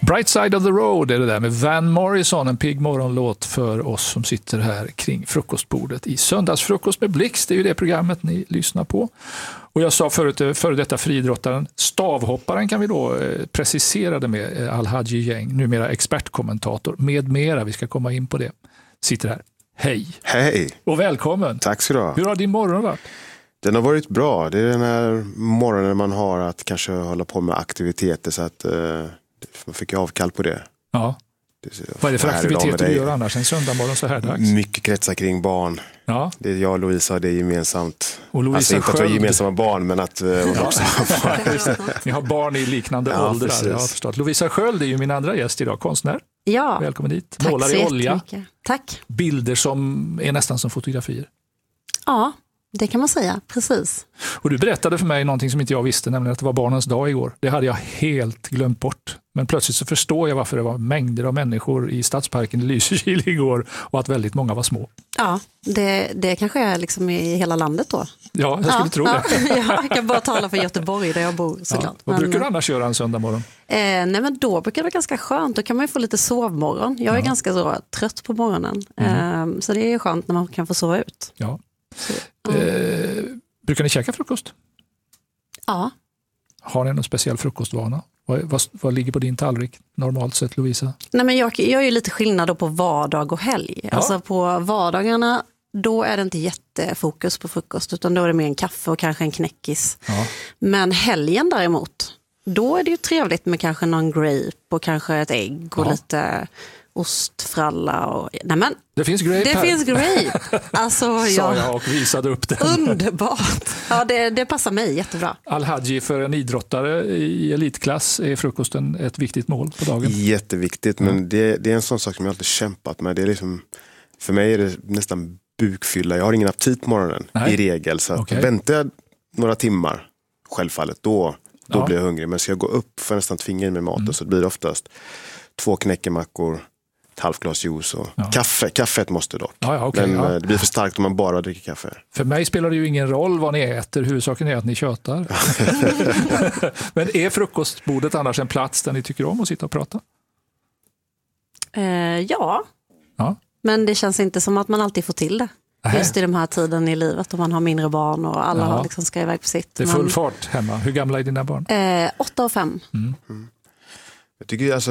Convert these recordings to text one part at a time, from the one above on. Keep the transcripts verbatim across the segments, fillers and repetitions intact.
Bright Side of the Road är det där med Van Morrison, en pigg morgonlåt för oss som sitter här kring frukostbordet i Söndagsfrukost med Blixt. Det är ju det programmet ni lyssnar på. Och jag sa förut, före detta friidrottaren, stavhopparen kan vi då eh, precisera det med, eh, Al-Haji Gäng, numera expertkommentator med mera. Vi ska komma in på det. Sitter här. Hej. Hej. Och välkommen. Tack ska du ha. Hur har din morgon varit? Den har varit bra. Det är den här morgonen man har att kanske hålla på med aktiviteter så att eh, man fick avkall på det. Ja. det Vad är det för aktiviteter du gör annars en söndag morgon så här dags? Mycket kretsar kring barn. Ja. Det är jag och Louisa, det är gemensamt. Och Louisa alltså inte Sköld. att vi är gemensamma barn, men att uh, ja. också ha barn. Ni har barn i liknande ja, åldrar. Jag har förstått. Louisa Sköld är ju min andra gäst idag, konstnär. Ja. Välkommen dit. Tack Målar i olja. Tack. Bilder som är nästan som fotografier. Ja, det kan man säga. Precis. Och du berättade för mig någonting som inte jag visste, nämligen att det var barnens dag igår. Det hade jag helt glömt bort. Men plötsligt så förstår jag varför det var mängder av människor i Stadsparken i Lysekil igår och att väldigt många var små. Ja, det, det kanske är liksom i hela landet då. Ja, jag skulle ja, tro det. Ja, jag kan bara tala för Göteborg där jag bor såklart. Ja, vad men, brukar du annars göra en söndag morgon? Eh, nej men då brukar det vara ganska skönt. Då kan man ju få lite sovmorgon. Jag är ja. ganska så trött på morgonen. Mm. Eh, så det är ju skönt när man kan få sova ut. Ja. Eh, brukar ni käka frukost? Ja. Har ni någon speciell frukostvana? Vad, vad, vad ligger på din tallrik normalt sett, Louisa? Nej, men jag, jag är ju lite skillnad då på vardag och helg. Ja. Alltså på vardagarna, då är det inte jättefokus på frukost, utan då är det mer en kaffe och kanske en knäckis. Ja. Men helgen däremot, då är det ju trevligt med kanske någon grape och kanske ett ägg och ja. lite ostfralla och nej men det finns grape det här. finns grape alltså sa jag, jag och visade upp den. Underbart. Ja, det, det passar mig jättebra. Al-Haji, för en idrottare i elitklass är frukosten ett viktigt mål på dagen. Jätteviktigt, men mm. det, det är en sån sak som jag alltid kämpat med. Det är liksom, för mig är det nästan bukfylla. Jag har ingen aptit på morgonen Nej. i regel, så att okay. väntar jag några timmar självfallet, då, då ja. blir jag hungrig. Men ska jag gå upp för nästan tvinga in med mat mm. så blir det oftast två knäckemackor, ett halvt glas juice och ja. kaffe. Kaffet måste dock. Ja, ja, okay, men ja. det blir för starkt om man bara dricker kaffe. För mig spelar det ju ingen roll vad ni äter. Huvudsaken är att ni tjötar. Men är frukostbordet annars en plats där ni tycker om att sitta och prata? Eh, ja. ja, men det känns inte som att man alltid får till det. Aha. Just i de här tiden i livet om man har mindre barn och alla ja. liksom ska iväg på sitt. Det är full men... fart hemma. Hur gamla är dina barn? Eh, åtta och fem. Mm. Mm. Jag tycker alltså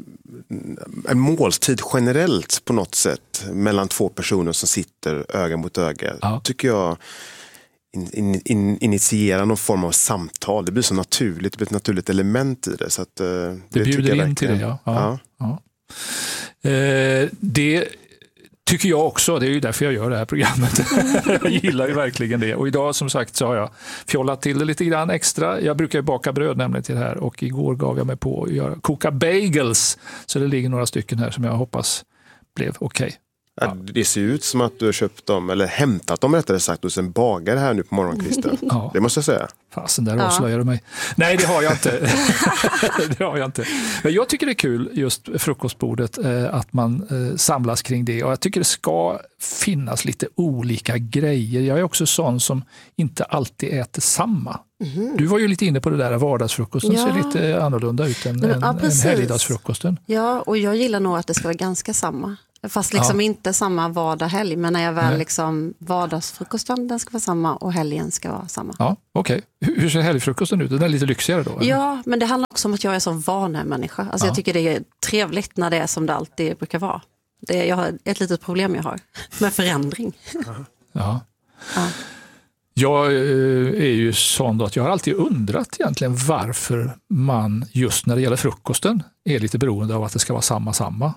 en måltid generellt på något sätt mellan två personer som sitter öga mot öga ja. tycker jag in, in, in, initierar någon form av samtal. Det blir så naturligt, det blir ett naturligt element i det. Så att, det det bjuder in till det, ja. ja. ja. ja. Eh, det tycker jag också, det är ju därför jag gör det här programmet. Jag gillar ju verkligen det. Och idag som sagt så har jag fjollat till det lite grann extra. Jag brukar ju baka bröd nämligen till det här och igår gav jag mig på att göra, koka bagels. Så det ligger några stycken här som jag hoppas blev okej. Okay. Ja. Det ser ut som att du har köpt dem, eller hämtat dem rättare sagt, hos en bagare här nu på morgonkvisten. Ja. Det måste jag säga. Fasen, där avslöjar du mig. Nej, det har jag inte. det har jag inte. Men jag tycker det är kul just frukostbordet, eh, att man eh, samlas kring det. Och jag tycker det ska finnas lite olika grejer. Jag är också sån som inte alltid äter samma. Mm. Du var ju lite inne på det där, vardagsfrukosten ja. ser lite annorlunda ut än, Men, ja, än helgdagsfrukosten. Ja, och jag gillar nog att det ska vara ganska samma. Fast liksom ja. inte samma vardag helg, men när jag väl liksom vardagsfrukosten, den ska vara samma och helgen ska vara samma. Ja, okej. Okay. Hur ser helgfrukosten ut? Den är lite lyxigare då? Eller? Ja, men det handlar också om att jag är som vanemänniska. Alltså ja. jag tycker det är trevligt när det är som det alltid brukar vara. Det är, jag har ett litet problem jag har med förändring. Ja. ja. Jag är ju sån då att jag har alltid undrat egentligen varför man just när det gäller frukosten är lite beroende av att det ska vara samma samma.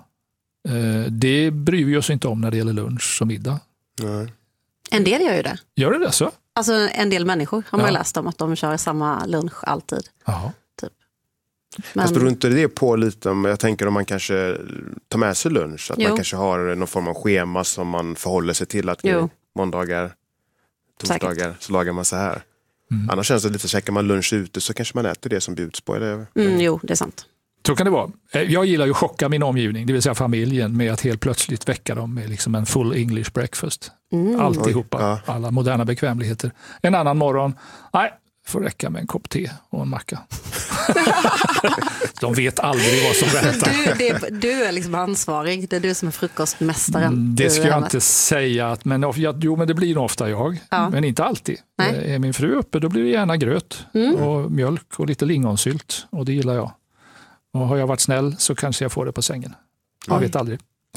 Det bryr vi oss inte om när det gäller lunch och middag. Nej. En del gör ju det. Gör det det så? Alltså en del människor har man ja. läst om att de kör samma lunch alltid. Ja. Typ. Men... Fast beror inte det på lite om, jag tänker om man kanske tar med sig lunch, att jo. man kanske har någon form av schema som man förhåller sig till, att jo. måndagar, torsdagar Säkert. så lagar man så här. Mm. Annars känns det lite, käkar man lunch ute så kanske man äter det som bjuds på. Eller? Mm, jo, det är sant. Så kan det vara. Jag gillar ju att chocka min omgivning, det vill säga familjen, med att helt plötsligt väcka dem med liksom en full English breakfast. Mm. Alltihopa, ja. alla moderna bekvämligheter. En annan morgon, nej, får räcka med en kopp te och en macka. De vet aldrig vad som väntar. Du, det, du är liksom ansvarig, det är du som är frukostmästaren. Mm, det ska jag inte säga, att, men, jo, men det blir nog ofta jag, ja. Men inte alltid. Nej. Är min fru uppe, då blir det gärna gröt mm. och mjölk och lite lingonsylt, och det gillar jag. Och har jag varit snäll så kanske jag får det på sängen. Jag Oj. vet aldrig.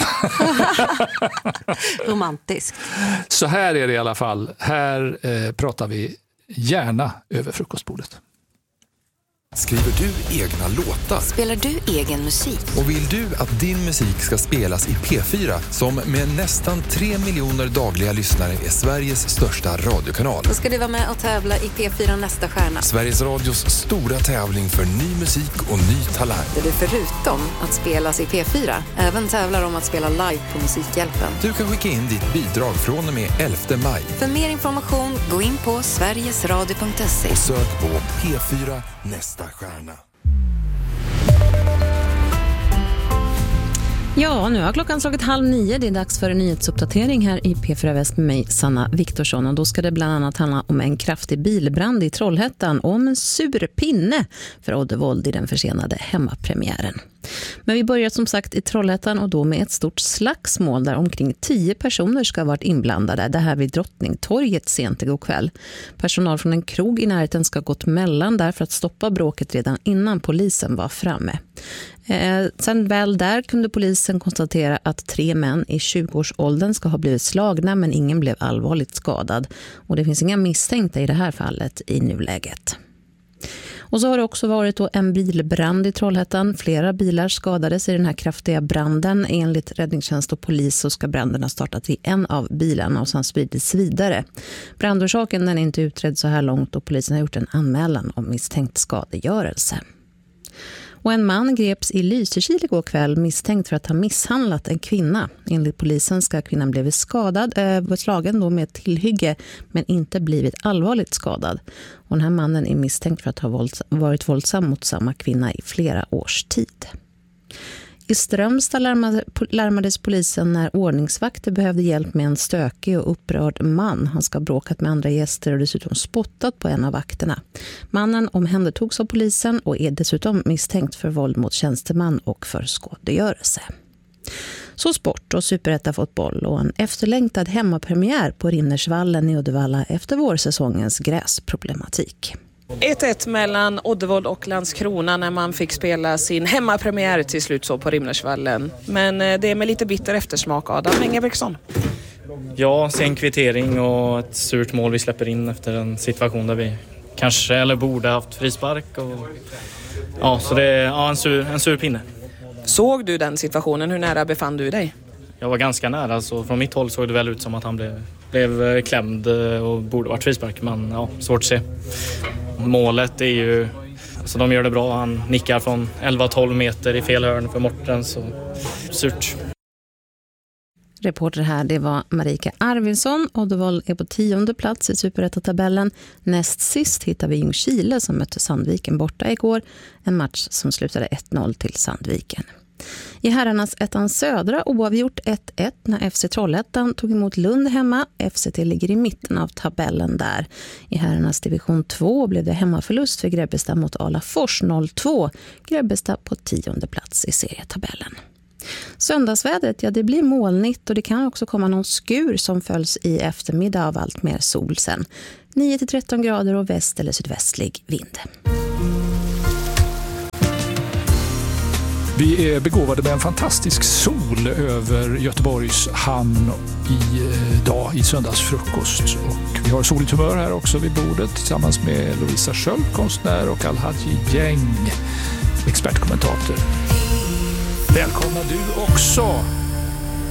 Romantiskt. Så här är det i alla fall. Här eh, pratar vi gärna över frukostbordet. Skriver du egna låtar? Spelar du egen musik? Och vill du att din musik ska spelas i P fyra, som med nästan tre miljoner dagliga lyssnare är Sveriges största radiokanal? Då ska du vara med och tävla i P fyra Nästa stjärna. Sveriges Radios stora tävling för ny musik och ny talang. Där du förutom att spelas i P fyra även tävlar om att spela live på Musikhjälpen. Du kan skicka in ditt bidrag från och med elfte maj. För mer information, gå in på sverigesradio punkt se. Och sök på P fyra Nästa stjärna. Ja, nu har klockan slagit halv nio. Det är dags för en nyhetsuppdatering här i P fyra Väst med mig, Sanna Viktorsson. Och då ska det bland annat handla om en kraftig bilbrand i Trollhättan och om en sur pinne för Oddevold i den försenade hemmapremiären. Men vi börjar som sagt i Trollhättan, och då med ett stort slagsmål där omkring tio personer ska ha varit inblandade. Det här vid Drottningtorget sent igår kväll. Personal från en krog i närheten ska ha gått mellan där för att stoppa bråket redan innan polisen var framme. Eh, sen väl där kunde polisen konstatera att tre män i tjugoårsåldern ska ha blivit slagna, men ingen blev allvarligt skadad. Och det finns inga misstänkta i det här fallet i nuläget. Och så har det också varit då en bilbrand i Trollhättan. Flera bilar skadades i den här kraftiga branden. Enligt räddningstjänst och polis så ska branden ha startat i en av bilarna och sen spridits vidare. Brandorsaken den är inte utredd så här långt, och polisen har gjort en anmälan om misstänkt skadegörelse. Och en man greps i Lysekil igår kväll misstänkt för att ha misshandlat en kvinna. Enligt polisen ska kvinnan blivit skadad, äh, slagen då med tillhygge, men inte blivit allvarligt skadad. Och den här mannen är misstänkt för att ha vålds- varit våldsam mot samma kvinna i flera års tid. I Strömstad larmade, larmades polisen när ordningsvakter behövde hjälp med en stökig och upprörd man. Han ska ha bråkat med andra gäster och dessutom spottat på en av vakterna. Mannen omhändertogs av polisen och är dessutom misstänkt för våld mot tjänsteman och för skadegörelse. Så sport och superettafotboll och en efterlängtad hemmapremiär på Rinnersvallen i Uddevalla efter vårsäsongens gräsproblematik. ett ett mellan Oddevold och Landskrona när man fick spela sin hemmapremiär till slut så på Rinnersvallen. Men det är med lite bitter eftersmak. Adam Engelbrektsson. Ja, sen kvittering och ett surt mål vi släpper in efter en situation där vi kanske eller borde haft frispark. Och, ja, så det är ja, en, sur, en sur pinne. Såg du den situationen? Hur nära befann du dig? Jag var ganska nära, så från mitt håll såg det väl ut som att han blev, blev klämd och borde varit frispark, men ja, svårt att se. Målet är ju, alltså de gör det bra, han nickar från elva tolv meter i fel hörn för Morten, så surt. Reporter här, det var Marika Arvinsson. Oddevold är på tionde plats i superettatabellen. Näst sist hittar vi Ljungskile som mötte Sandviken borta igår. En match som slutade ett noll till Sandviken. I herrarnas ettan södra oavgjort ett ett när F C Trollhättan tog emot Lund hemma. F C T ligger i mitten av tabellen där. I herrarnas division två blev det hemmaförlust för Grebbestad mot Alafors noll två. Grebbestad på tionde plats i serietabellen. Söndagsvädret, ja det blir molnigt och det kan också komma någon skur som följs i eftermiddag av allt mer sol sen. nio till tretton grader och väst- eller sydvästlig vind. Vi är begåvade med en fantastisk sol över Göteborgs hamn idag i söndagsfrukost. Och vi har soligt humör här också vid bordet tillsammans med Lovisa Sköld, konstnär, och Al-Hadji Gäng, expertkommentator. Välkomna du också!